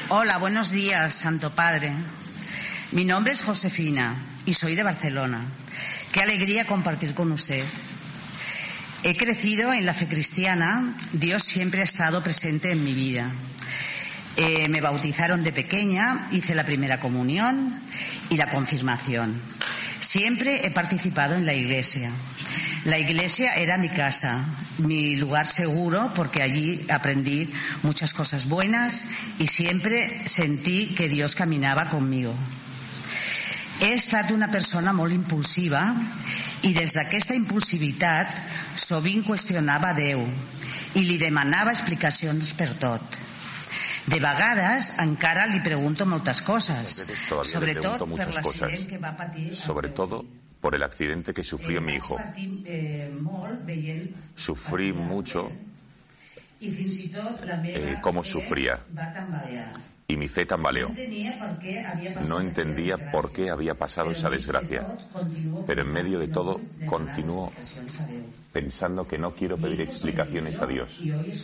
Hola, buenos días, Santo Padre. Mi nombre es Josefina y soy de Barcelona. Qué alegría compartir con usted. He crecido en la fe cristiana. Dios siempre ha estado presente en mi vida. Me bautizaron de pequeña, hice la primera comunión y la confirmación. Siempre he participado en la iglesia. La iglesia era mi casa, mi lugar seguro, porque allí aprendí muchas cosas buenas y siempre sentí que Dios caminava conmigo. He estat una persona molt impulsiva i des d'aquesta impulsivitat sovint qüestionava Déu i li demanava explicacions per tot. De vegades encara li pregunto moltes coses, sobretot per l'accident que va patir. Sobre todo por el accidente que sufrió mi hijo. Sufrí mucho cómo sufría y mi fe tambaleó. No entendía por qué había pasado esa desgracia, pero en medio de todo continuó pensando que no quiero pedir explicaciones a Dios.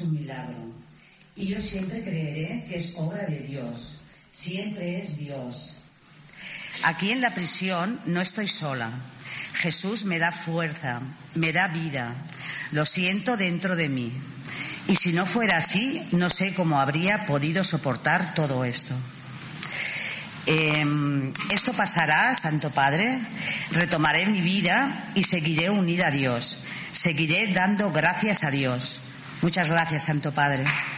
Y yo siempre creeré que es obra de Dios, siempre es Dios. Aquí en la prisión no estoy sola. Jesús me da fuerza, me da vida, lo siento dentro de mí. Y si no fuera así, no sé cómo habría podido soportar todo esto. Esto pasará, Santo Padre, retomaré mi vida y seguiré unida a Dios. Seguiré dando gracias a Dios. Muchas gracias, Santo Padre.